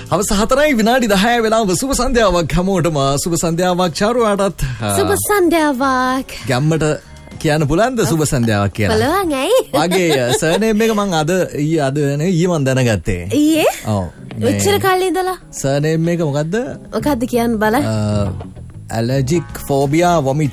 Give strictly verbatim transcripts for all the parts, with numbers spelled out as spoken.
හවස හතරයි විනාඩි දහය වෙලාව සුබ සන්ධ්‍යාවක් හැමෝටම සුබ සන්ධ්‍යාවක් චාරුවාටත් සුබ සන්ධ්‍යාවක් ගැම්මට කියන්න පුළුවන්ද සුබ සන්ධ්‍යාවක් කියලා? පුළුවන් ඇයි? වගේ සර්නේම් එක මං අද ඊයේ අද නේ ඊයේ මං දැනගත්තේ. ඊයේ? ඔව්. මෙච්චර කාලේ ඉඳලා සර්නේම් එක මොකද්ද? මොකද්ද කියන්න බලන්න. allergic phobia vomit.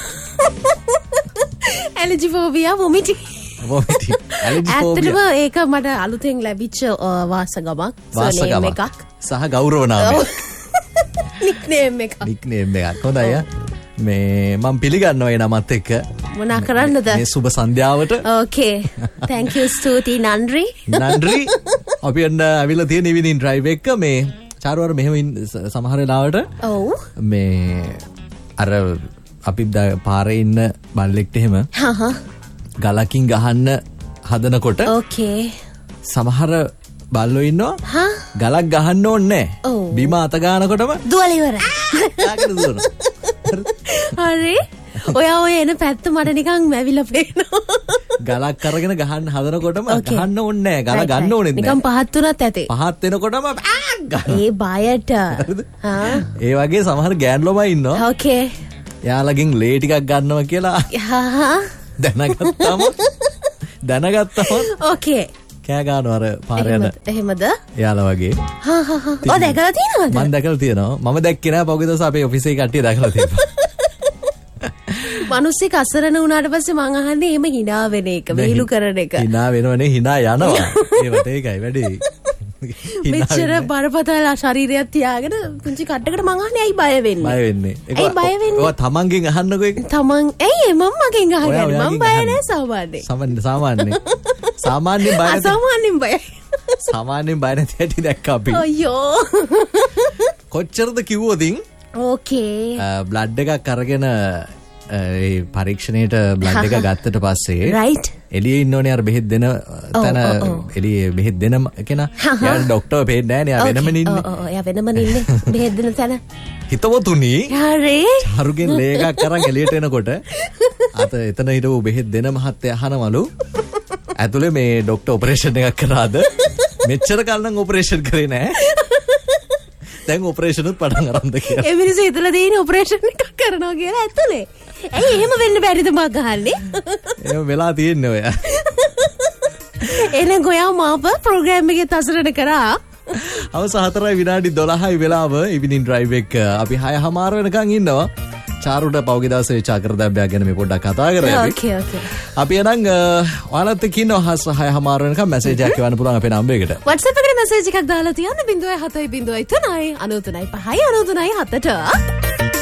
allergy phobia vomit. vomit. allergy phobia. ඇත්තටම ඒක මට අලුතෙන් ලැබිච්ච වාසගමක්. වාසගමක් එකක්. සහ ගෞරව නාමයක්. නික්නේම් එකක්. නික්නේම් එකක්. හොඳයි. මේ මම පිළිගන්නවා ඒ නමත් එක්ක. මොනා කරන්නද? මේ සුබ සන්ධ්‍යාවට. ඕකේ. thank you ස්තුතියි නන්රි. නන්රි. අපි යන්න අවිල තියෙන ඉවිනින් ඩ්‍රයිව් එක මේ චාරුවර මෙහෙම සමහර වෙලාවට ඔව් මේ අර අපි පාරේ ඉන්න බල්ලෙක්ට එහෙම හහ ගලකින් ගහන්න හදනකොට ඕකේ සමහර බල්ලෝ ඉන්නවා හා ගලක් ගහන්න ඕනේ නැහැ. ඔව්. බිම අත ගන්නකොටම දුවල ඉවරයි. යාකට දුවනවා. හරි. ඔයා ඔය එන පැත්ත මට නිකන් මැවිලා පේනවා. ගලක් අරගෙන ගහන්න හදනකොටම ගහන්න ඕනේ නැහැ. ගල ගන්න ඕනේ නැහැ. නිකන් පහත් තුනත් ඇතේ. පහත් වෙනකොටම ඒ බයට. හා. ඒ වගේ සමහර ගෑන් ළමයි ඉන්නවා. ඕකේ. යාළගෙන් ලේ ටිකක් ගන්නවා කියලා හා දැනගත්තම දැනගත්තම ඕකේ. කෑ ගන්නවා අර පාර යන. එහෙමද? යාළා වගේ. හා හා හා. ඔය දැකලා තියෙනවද? මම දැකලා තියෙනවා. මම දැක්කේ නෑ පහුගිය දවස් අපේ ඔෆිස් එකේ කට්ටිය දැකලා තියෙනවා. මිනිස්සෙක් අසරණ වුණාට පස්සේ මං අහන්නේ එහෙම hina වෙන එක, විහිළු කරන එක. hina වෙනවනේ hina යනවා. ඒවට ඒකයි වැඩි. මෙච්චර බරපතල ශරීරයක් තියාගෙන පුංචි කට්ටකට මං අහන්නේ ඇයි බය වෙන්නේ? බය වෙන්නේ. ඇයි බය වෙන්නේ? ඔය තමන්ගෙන් අහන්නකෝ ඒක. තමන් ඇයි මම මගෙන් අහගන්නේ? මම බය නෑ සාමාන්‍යයෙන්. සාමාන්‍ය සාමාන්‍ය. සාමාන්‍යයෙන් බය නැති. අසාමාන්‍යයෙන් බයයි. සාමාන්‍යයෙන් බය නැති හැටි දැක්ක අපි. අයියෝ. කොච්චරද කිව්වොතින්? ඕකේ. බ්ලඩ් එකක් අරගෙන ඒ පරීක්ෂණයට බ්ලඩ් එක ගත්තට පස්සේ රයිට් එළියේ ඉන්නෝනේ අර බෙහෙත් දෙන තැන එළියේ බෙහෙත් දෙන කෙනා යාට ડોක්ටර් පේන්නේ නැහැ නේ යා වෙනම ඉන්නේ ඔව් ඔව් යා වෙනම ඉන්නේ බෙහෙත් දෙන තැන හිතවතුනි හරි චාරුගෙන් ලේ එකක් අරන් එළියට එනකොට අත එතන හිටපු බෙහෙත් දෙන මහත්තයා අහනවලු ඇතුලේ මේ ડોක්ටර් ඔපරේෂන් එකක් කරාද මෙච්චර කල් නම් ඔපරේෂන් කරේ නැහැ දැන් ඔපරේෂන් උත් පටන් අරන්ද කියලා ඒ මිනිස්සු හිතලා දෙන්නේ ඔපරේෂන් එකක් කරනවා කියලා ඇතුලේ ඇයි එහෙම වෙන්න බැරිද මං අහන්නේ එහෙම වෙලා තියෙන්නේ ඔය එනේ ගෝයා මාප ප්‍රෝග්‍රෑම් එකේ තසරණ කරා අවස හතරයි විනාඩි දොළහයි වෙලාව ඉවිනින් ඩ්‍රයිව් එක අපි හය හමාර වෙනකන් ඉන්නවා චාරුට පෞගේ දවසේ චක්‍රදබ්බයක් ගැන මේ පොඩ්ඩක් කතා කරමු අපි ඕකේ ඕකේ අපි එනං ඔයාලත් එක්ක ඉන්නවා හස් හය හමාර වෙනකන් මැසේජ් එකක් එවන්න පුළුවන් අපේ නම්බර් එකට WhatsApp එකට මැසේජ් එකක් දාලා තියන්න zero seven zero three zero three nine nine three five nine three හතට